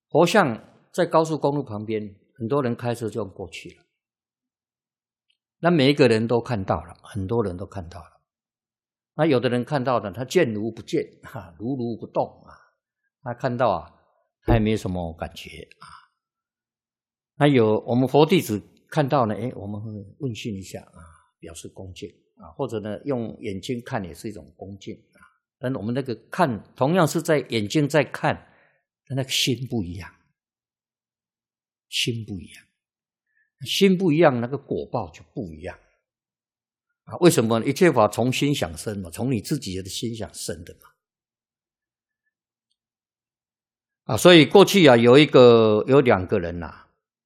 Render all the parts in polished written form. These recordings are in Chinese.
佛像在高速公路旁边，很多人开车就过去了。那每一个人都看到了，很多人都看到了。那有的人看到的，他见如不见，如如不动啊。他看到啊，他也没什么感觉啊。那有我们佛弟子看到呢，我们会问讯一下啊，表示恭敬啊，或者呢用眼睛看也是一种恭敬啊。但我们那个看同样是在眼睛在看，但那个心不一样，心不一样，心不一样，那个果报就不一样啊。为什么？一切法从心想生嘛，从你自己的心想生的嘛。啊，所以过去啊，有两个人呐，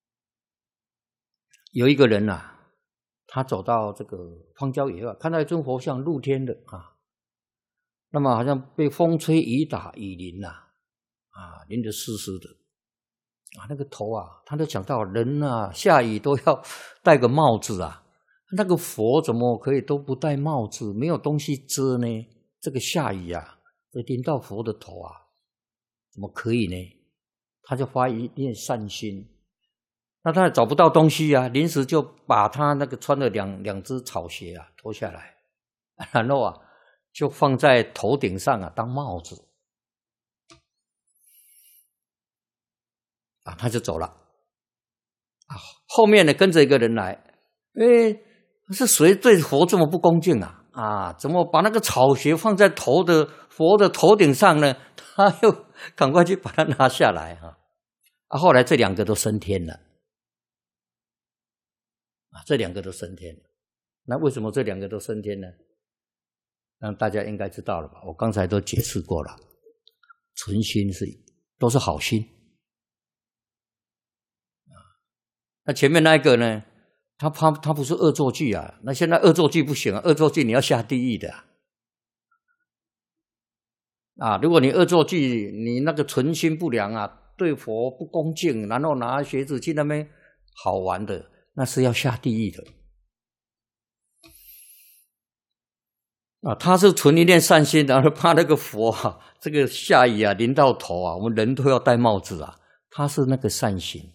有一个人呐，他走到这个荒郊野外，看到一尊佛像，露天的啊，那么好像被风吹雨打雨淋呐，啊，淋得湿湿的，啊，那个头啊，他就想到人啊，下雨都要戴个帽子啊，那个佛怎么可以都不戴帽子，没有东西遮呢？这个下雨啊，会淋到佛的头啊。怎么可以呢？他就发一念善心，那他也找不到东西啊，临时就把他那个穿的两只草鞋啊脱下来，然后啊就放在头顶上啊当帽子啊，他就走了啊。后面呢跟着一个人来，是谁对佛这么不恭敬啊？啊，怎么把那个草鞋放在佛的头顶上呢？他又赶快去把它拿下来啊！后来这两个都升天了啊！这两个都升天了。那为什么这两个都升天呢？那大家应该知道了吧？我刚才都解释过了，纯心都是好心啊。那前面那一个呢？他不是恶作剧啊，那现在恶作剧不行啊，恶作剧你要下地狱的啊！如果你恶作剧，你那个存心不良啊，对佛不恭敬，然后拿鞋子去那边好玩的，那是要下地狱的啊！他是存一念善心，然后怕那个佛啊，这个下雨啊淋到头啊，我们人都要戴帽子啊，他是那个善心。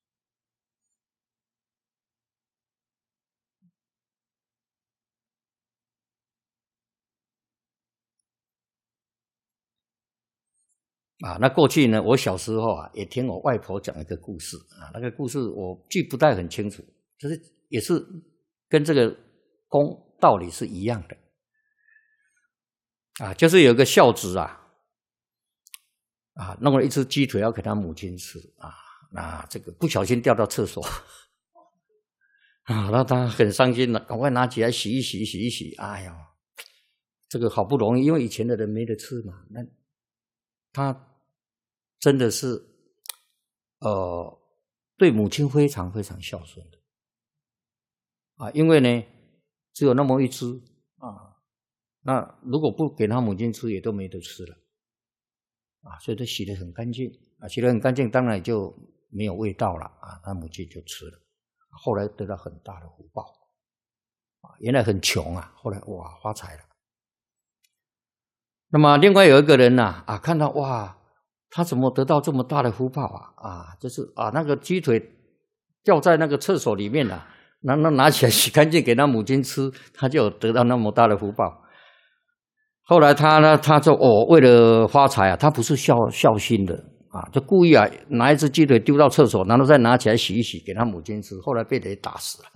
啊，那过去呢，我小时候啊，也听我外婆讲一个故事啊，那个故事我记不太很清楚，就是也是跟这个道理是一样的啊，就是有一个孝子啊，弄了一只鸡腿要给他母亲吃啊，那这个不小心掉到厕所啊，那他很伤心了，赶快拿起来洗一洗，哎呀，这个好不容易，因为以前的人没得吃嘛，那他真的是对母亲非常非常孝顺的啊，因为呢只有那么一只啊，那如果不给他母亲吃也都没得吃了啊，所以他洗得很干净啊，洗得很干净当然也就没有味道了啊，他母亲就吃了，后来得到很大的福报啊，原来很穷啊，后来哇发财了。那么另外有一个人啊，看到哇，他怎么得到这么大的福报啊？就是啊，那个鸡腿掉在那个厕所里面了，那拿起来洗干净给他母亲吃，他就得到那么大的福报。后来他就为了发财啊，他不是孝心的啊，就故意啊拿一只鸡腿丢到厕所，然后再拿起来洗一洗给他母亲吃，后来被雷打死了。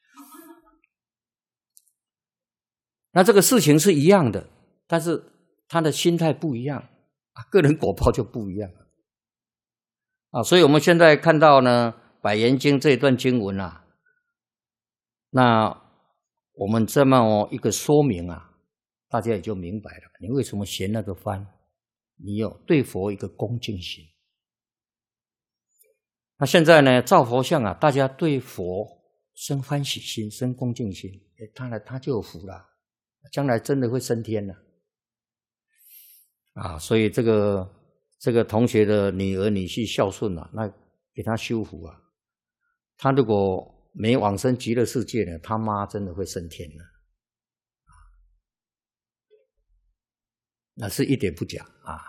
那这个事情是一样的，但是他的心态不一样啊，个人果报就不一样啊。所以我们现在看到呢，《百缘经》这一段经文啊，那我们这么一个说明啊，大家也就明白了，你为什么嫌那个翻？你有对佛一个恭敬心。那现在呢，造佛像啊，大家对佛生欢喜心，生恭敬心，他就有福了，将来真的会升天了啊！所以这个同学的女儿女婿孝顺啊，那给他修福啊，他如果没往生极乐世界呢，他妈真的会升天了，那是一点不假啊。